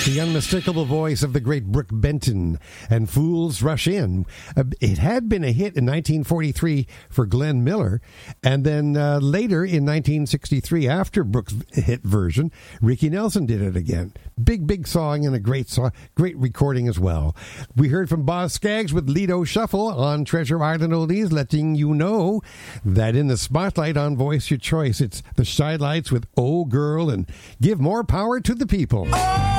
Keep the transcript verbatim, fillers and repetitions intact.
The unmistakable voice of the great Brooke Benton and Fools Rush In. Uh, it had been a hit in nineteen forty-three for Glenn Miller, and then uh, later in nineteen sixty-three, after Brooke's hit version, Ricky Nelson did it again. Big, big song and a great song, great recording as well. We heard from Boz Scaggs with Lido Shuffle on Treasure Island Oldies, letting you know that in the spotlight on Voice Your Choice, it's the Shy Lights with Oh Girl and Give More Power to the People. Oh!